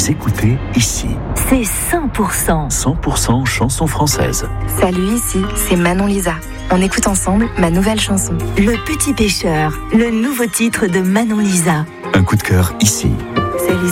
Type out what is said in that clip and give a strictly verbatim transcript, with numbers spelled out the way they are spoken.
Vous écoutez ici. C'est cent pour cent. cent pour cent chanson française. Salut, ici, c'est Manon Lisa. On écoute ensemble ma nouvelle chanson. Le Petit Pêcheur, le nouveau titre de Manon Lisa. Un coup de cœur ici. Salut,